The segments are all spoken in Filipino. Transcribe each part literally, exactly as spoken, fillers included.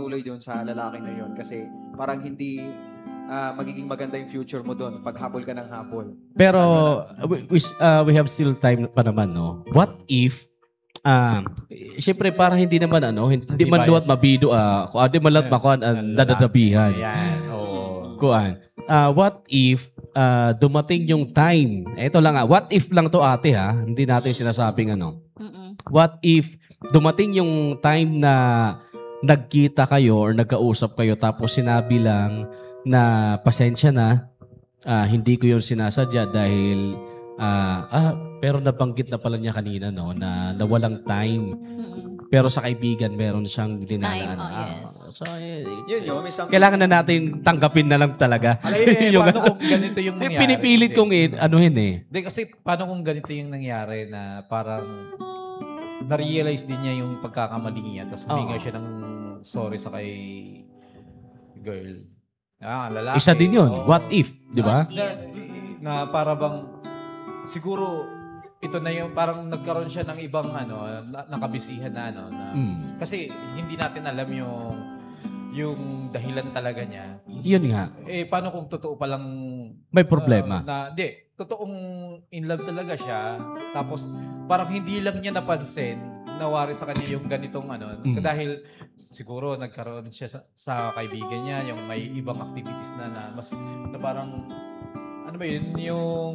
magpatuloy doon sa lalaki na yun kasi parang hindi uh, magiging maganda yung future mo doon pag habol ka ng habol. Pero we, we, uh, we have still time pa naman, no? What if Ah, uh, syempre para hindi naman ano, hindi, hindi man luwat mabido ah, uh, hindi man luwat makuan uh, nadadabihan. Ayan, oo. Kuan. Ah, uh, what if uh, dumating yung time? Ito lang ah, what if lang to ate ha, hindi natin sinasabing ano. Mm-mm. What if dumating yung time na nagkita kayo or nagkausap kayo tapos sinabi lang na pasensya na, uh, hindi ko yun sinasadya dahil Uh, ah, pero nabanggit na pala niya kanina, no, na nawalang time. Mm-hmm. Pero sa kaibigan, meron siyang dinalaan. Time, oh, ah, yes. So, eh, yun, yun, may kailangan na natin tanggapin na lang talaga. Alay, eh, paano kung ganito yung nangyari? Pinipilit kong eh, anuhin eh. Hindi, kasi paano kung ganito yung nangyari na parang na-realize din niya yung pagkakamali niya tapos huminga oh. siya ng sorry sa kay girl. Ah, lalaki. Isa din yun. Oh. What if, di ba? Na, na para bang siguro ito na yung parang nagkaroon siya ng ibang ano, na, nakabisihan na ano na, mm. kasi hindi natin alam yung yung dahilan talaga niya. Yun nga. Eh paano kung totoo pa lang may problema? Uh, na di, totoong in love talaga siya. Tapos parang hindi lang niya napansin nawari sa kanya yung ganitong ano mm. dahil siguro nagkaroon siya sa, sa kaibigan niya yung may ibang activities na, na mas na parang ano ba yun yung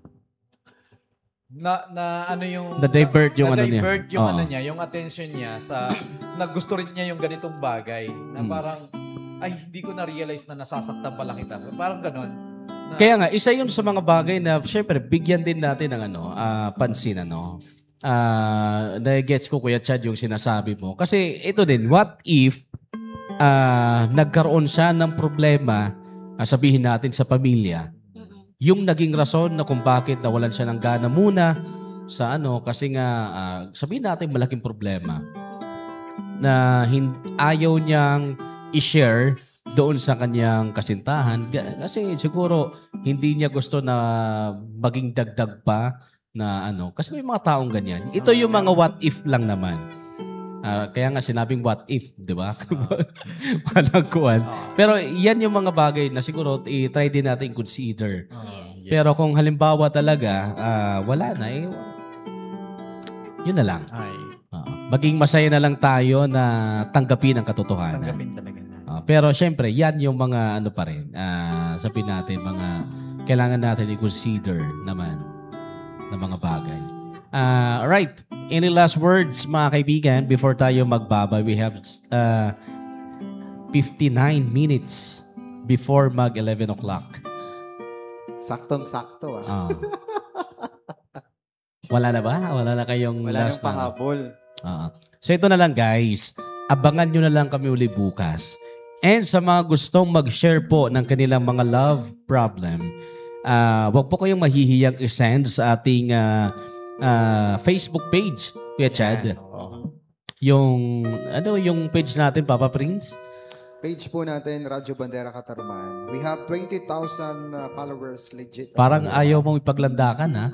na na ano yung na-divert yung na, ano niya. Na-divert yung ano niya, yung attention niya sa nagusto rin niya yung ganitong bagay na hmm. parang ay hindi ko na-realize na nasasaktan pala kita. So, parang gano'n. Na, kaya nga isa yun sa mga bagay na syempre bigyan din natin ng ano, uh, pansin ano. Uh, na-gets ko Kuya Chad yung sinasabi mo. Kasi ito din, what if uh, nagkaroon siya ng problema, uh, sabihin natin sa pamilya, yung naging rason na kung bakit nawalan siya ng gana muna sa ano, kasi nga uh, sabihin natin malaking problema na hin- ayaw niyang i-share doon sa kanyang kasintahan kasi siguro hindi niya gusto na maging dagdag pa na ano, kasi may mga taong ganyan. Ito yung mga what if lang naman. Uh, kaya nga sinabing what if, di ba? Walang kuwan. Pero yan yung mga bagay na siguro i-try din natin consider. Yes. Pero kung halimbawa talaga, uh, wala na eh, yun na lang. Uh, maging masaya na lang tayo na tanggapin ang katotohanan. Tanggapin talaga na. Uh, pero syempre, yan yung mga ano pa rin. Uh, sabihin natin, mga kailangan natin i-consider naman na mga bagay. Uh, right. Any last words, mga kaibigan, before tayo magbabay? We have uh, fifty-nine minutes before mag eleven o'clock. Saktong-sakto ah. Uh, wala na ba? Wala na kayong wala last na pahabol. Uh, so ito na lang guys. Abangan nyo na lang kami uli bukas. And sa mga gustong mag-share po ng kanilang mga love problem, uh, wag po kayong mahihiyang i-send sa ating uh, Uh, Facebook page, Kuya Chad. Yeah. Oh. Yung, ano, yung page natin, Papa Prince? Page po natin, Radyo Bandera Katarman. We have twenty thousand uh, followers legit. Parang ayaw mong ipaglandakan, ha?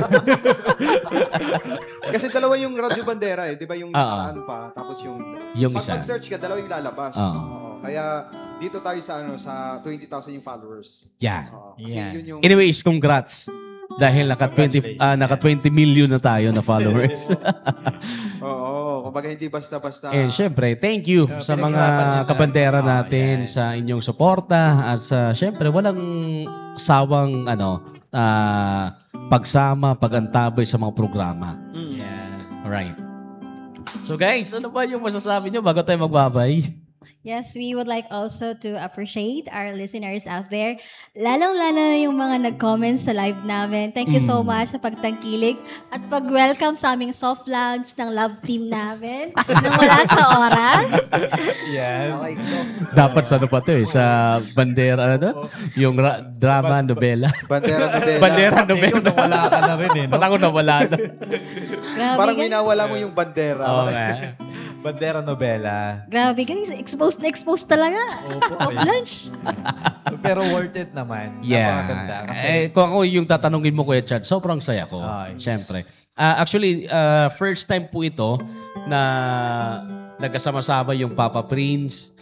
Kasi dalawa yung Radyo Bandera, eh. Di ba yung nakaan pa, tapos yung... Yung pag isa. mag-search ka, dalawa yung lalabas. Uh-huh. Oo. Kaya dito tayo sa, ano, sa twenty thousand yung followers. Yeah. Oo. Kasi yeah. yun yung... Anyways, congrats. Dahil naka twenty uh, naka twenty million na tayo na followers. Oo, kumbaga hindi basta-basta. And syempre, thank you uh, sa mga kabandera natin oh, yeah. sa inyong suporta at sa syempre walang sawang ano uh, pagsama, pagantabay sa mga programa. Mm. Yeah. Alright. So guys, ano ba yung masasabi nyo bago tayo magbabay? Yes, we would like also to appreciate our listeners out there. Lalong-lalo na yung mga nag-comment sa live namin. Thank you mm. so much sa pagtangkilik at pag-welcome sa aming soft launch ng love team namin nang wala sa oras. Yeah. Dapat sa ano pa ito eh, sa bandera, ano? Yung ra- drama, nobela. Bandera, nobela. Bandera, nobela. Nawala ka na rin eh. No? Ba't ako nawala na? Grabe, parang guys. minawala mo yung bandera. Oo nga. Bandera nobela. Grabe guys, exposed na exposed talaga. Opo, soft lunch. Pero worth it naman. Yeah. Napakaganda. Kasi... Eh, kung ako yung tatanungin mo, Kuya Chad, sobrang saya ko. Oh, yes. Siyempre. Uh, actually, uh, first time po ito na nagkasama-sama yung Papa Prince,